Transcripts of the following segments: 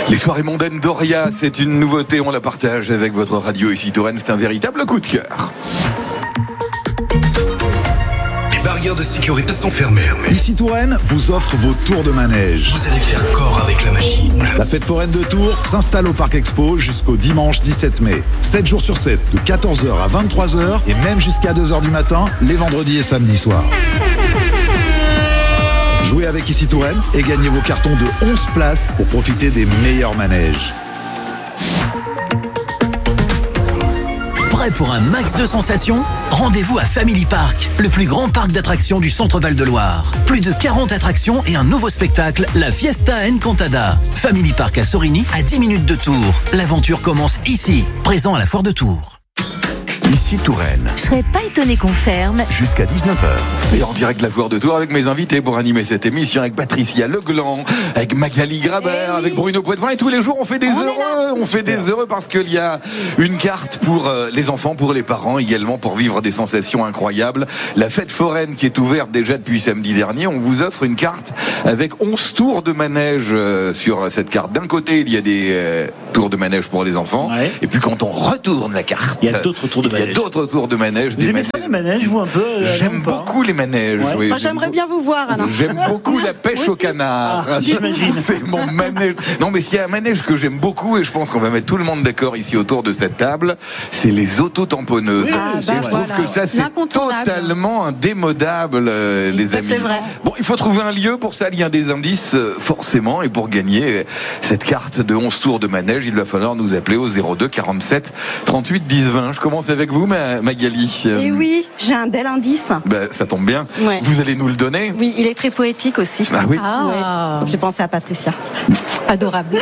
Les soirées mondaines d'Oria, c'est une nouveauté, on la partage avec votre radio ici Touraine, c'est un véritable coup de cœur. Les barrières de sécurité sont fermées. Ici Touraine vous offre vos tours de manège. Vous allez faire corps avec la machine. La fête foraine de Tours s'installe au Parc Expo jusqu'au dimanche 17 mai. 7 jours sur 7, de 14h à 23h et même jusqu'à 2h du matin, les vendredis et samedis soirs. Jouez avec Ici Touraine et gagnez vos cartons de 11 places pour profiter des meilleurs manèges. Prêt pour un max de sensations ? Rendez-vous à Family Park, le plus grand parc d'attractions du centre Val-de-Loire. Plus de 40 attractions et un nouveau spectacle, la Fiesta Encantada. Family Park à Sorigny, à 10 minutes de Tours. L'aventure commence ici, présent à la foire de Tours. Ici Touraine. Je serais pas étonné qu'on ferme. Jusqu'à 19h. Et en direct de la foire de Tours avec mes invités pour animer cette émission, avec Patricia Legland, avec Magali Grabert, avec Bruno Poitvin. Et tous les jours, on fait des heureux. On fait des heureux parce qu'il y a une carte pour les enfants, pour les parents, également pour vivre des sensations incroyables. La fête foraine qui est ouverte déjà depuis samedi dernier, on vous offre une carte avec 11 tours de manège sur cette carte. D'un côté, il y a des tours de manège pour les enfants. Ouais. Et puis quand on retourne la carte, il y a d'autres tours de manège. Il y a d'autres tours de manège. Vous aimez ça les manèges, vous, un peu J'aime beaucoup les manèges. Ouais. Oui, moi, j'aimerais bien vous voir, Alain. J'aime beaucoup la pêche au canard. J'imagine. C'est mon manège. Non, mais s'il y a un manège que j'aime beaucoup, et je pense qu'on va mettre tout le monde d'accord ici autour de cette table, c'est les autotamponneuses. Et je trouve que ça, c'est totalement indémodable, les amis. C'est vrai. Bon, il faut trouver un lieu. Pour ça, il y a des indices, forcément. Et pour gagner cette carte de 11 tours de manège, il va falloir nous appeler au 02 47 38 10 20. Je commence avec vous, Magali. Et oui, j'ai un bel indice. Ben, ça tombe bien. Ouais. Vous allez nous le donner. Oui, il est très poétique aussi. Ah oui. Ouais. J'ai pensé à Patricia. Adorable.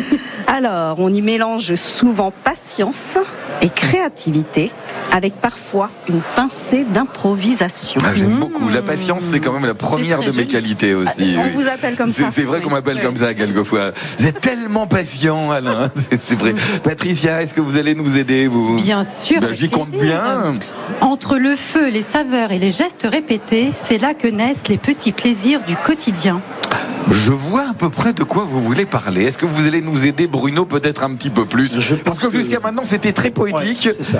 Alors, on y mélange souvent patience et créativité, avec parfois une pincée d'improvisation. Ah, j'aime beaucoup. La patience, c'est quand même la première de mes qualités aussi. On vous appelle comme ça. C'est vrai qu'on m'appelle comme ça quelquefois. Vous êtes tellement patient, Alain. C'est vrai. Patricia, est-ce que vous allez nous aider, vous ? Bien sûr. J'y compte bien. Entre le feu, les saveurs et les gestes répétés, c'est là que naissent les petits plaisirs du quotidien. Je vois à peu près de quoi vous voulez parler. Est-ce que vous allez nous aider, Bruno, peut-être un petit peu plus ? Parce que jusqu'à maintenant, c'était très poétique. Ouais, c'est ça.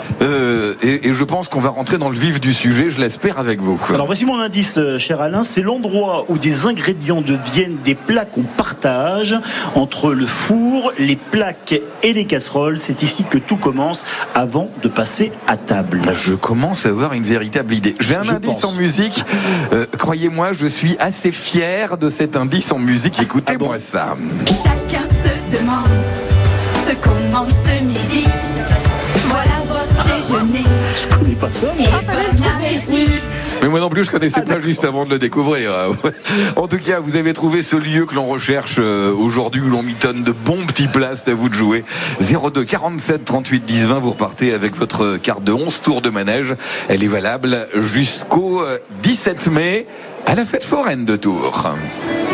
Et je pense qu'on va rentrer dans le vif du sujet, je l'espère, avec vous. Alors voici mon indice, cher Alain. C'est l'endroit où des ingrédients deviennent des plats qu'on partage. Entre le four, les plaques et les casseroles, c'est ici que tout commence avant de passer à table. Je commence à avoir une véritable idée. J'ai un indice en musique. Croyez-moi, je suis assez fier de cet indice en musique. Écoutez-moi ça. Chacun se demande ce qu'on mange ce midi. Voilà votre déjeuner. Je connais pas ça. Et bon appétit. Mais moi non plus, je connaissais pas juste avant de le découvrir. En tout cas, vous avez trouvé ce lieu que l'on recherche aujourd'hui, où l'on mitonne de bons petits plats. C'est à vous de jouer. 02 47 38 10 20. Vous repartez avec votre carte de 11 tours de manège. Elle est valable jusqu'au 17 mai à la fête foraine de Tours.